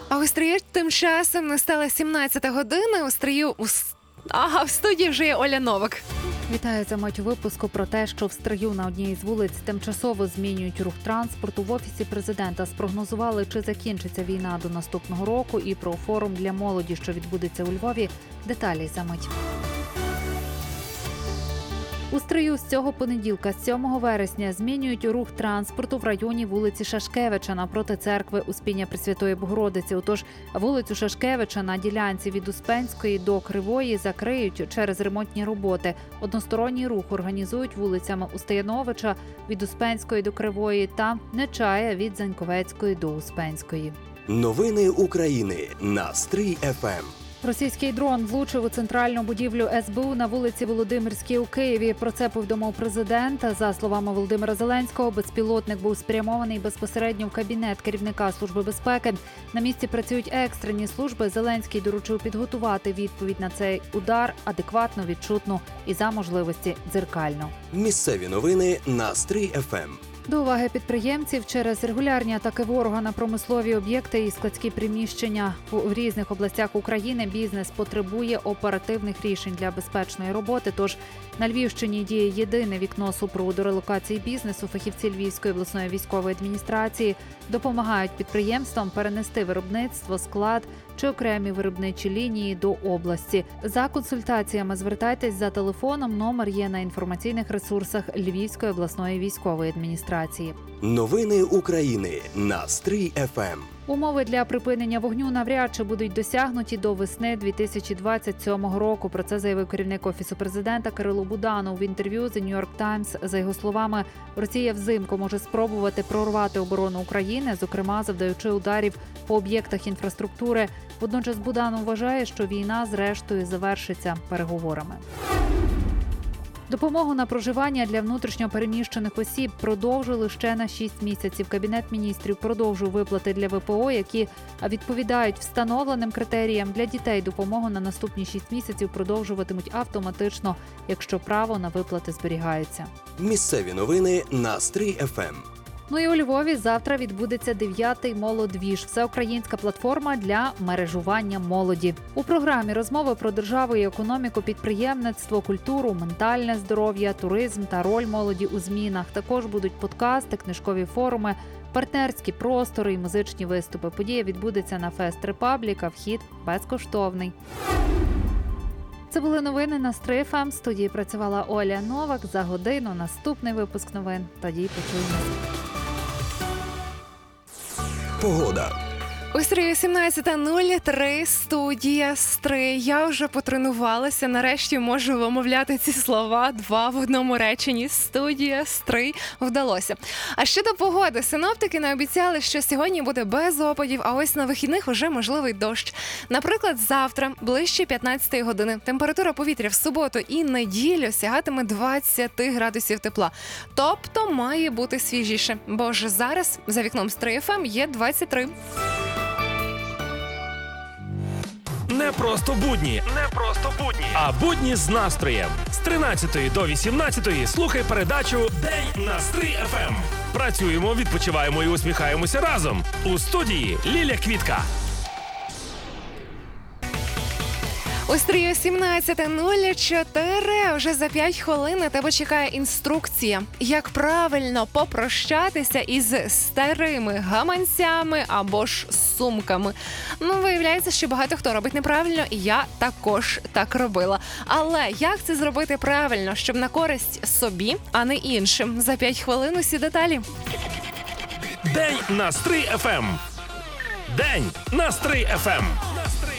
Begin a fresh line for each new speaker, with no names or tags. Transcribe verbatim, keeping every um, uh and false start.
А у Стрию тим часом настала сімнадцята година. У Стрию у... Ага, в студії вже є Оля Новак.
Вітаю за мить у випуску про те, що в Стрию на одній з вулиць тимчасово змінюють рух транспорту. В Офісі Президента спрогнозували, чи закінчиться війна до наступного року, і про форум для молоді, що відбудеться у Львові. Деталі за мить. У Стрию з цього понеділка, сьомого вересня, змінюють рух транспорту в районі вулиці Шашкевича напроти церкви Успіння Пресвятої Богородиці. Отож, вулицю Шашкевича на ділянці від Успенської до Кривої закриють через ремонтні роботи. Односторонній рух організують вулицями Устаяновича від Успенської до Кривої та Нечая від Заньковецької до Успенської.
Новини України на Стрий еф ем.
Російський дрон влучив у центральну будівлю ес бе у на вулиці Володимирській у Києві. Про це повідомив президент. За словами Володимира Зеленського, безпілотник був спрямований безпосередньо в кабінет керівника Служби безпеки. На місці працюють екстрені служби. Зеленський доручив підготувати відповідь на цей удар адекватно, відчутно і за можливості дзеркально.
Місцеві новини на Стрий еф ем.
До уваги підприємців через регулярні атаки ворога на промислові об'єкти і складські приміщення в різних областях України бізнес потребує оперативних рішень для безпечної роботи. Тож на Львівщині діє єдине вікно супроводу релокації бізнесу. Фахівці Львівської обласної військової адміністрації допомагають підприємствам перенести виробництво, склад чи окремі виробничі лінії до області. За консультаціями звертайтесь за телефоном. Номер є на інформаційних ресурсах Львівської обласної військової адміністрації.
Новини України на Стрий еф ем.
Умови для припинення вогню навряд чи будуть досягнуті до весни дві тисячі двадцять сьомого року. Про це заявив керівник Офісу Президента Кирило Буданов в інтерв'ю The New York Times. За його словами, Росія взимку може спробувати прорвати оборону України, зокрема завдаючи ударів по об'єктах інфраструктури. Водночас Буданов вважає, що війна зрештою завершиться переговорами. Допомогу на проживання для внутрішньо переміщених осіб продовжили ще на шість місяців. Кабінет міністрів продовжує виплати для ве пе о, які відповідають встановленим критеріям. Для дітей допомогу на наступні шість місяців продовжуватимуть автоматично, якщо право на виплати зберігається.
Місцеві новини на Стрий еф ем.
Ну і у Львові завтра відбудеться дев'ятий молодвіж – всеукраїнська платформа для мережування молоді. У програмі розмови про державу і економіку, підприємництво, культуру, ментальне здоров'я, туризм та роль молоді у змінах. Також будуть подкасти, книжкові форуми, партнерські простори і музичні виступи. Подія відбудеться на Фест Репаблік, а вхід безкоштовний. Це були новини на Стрий еф ем. В студії працювала Оля Новак. За годину наступний випуск новин. Тоді почуємося.
Погода.
У Стрию сімнадцята нуль три, студія Стрий. Я вже потренувалася, нарешті можу вимовляти ці слова два в одному реченні. Студія Стрий вдалося. А щодо погоди, синоптики наобіцяли, що сьогодні буде без опадів, а ось на вихідних уже можливий дощ. Наприклад, завтра, ближче п'ятнадцятої години, температура повітря в суботу і неділю сягатиме двадцять градусів тепла. Тобто має бути свіжіше, бо ж зараз за вікном Стрий еф ем є двадцять три.
Не просто будні, не просто будні, а будні з настроєм. З тринадцятої до вісімнадцятої слухай передачу «День на Стрий еф ем». Працюємо, відпочиваємо і усміхаємося разом. У студії Ліля Квітка.
У Стрию сімнадцята нуль чотири. Вже за п'ять хвилин на тебе чекає інструкція, як правильно попрощатися із старими гаманцями або ж сумками. Ну, виявляється, що багато хто робить неправильно, і я також так робила. Але як це зробити правильно, щоб на користь собі, а не іншим? За п'ять хвилин усі деталі.
День на Стрий еф ем. День на Стрий еф ем.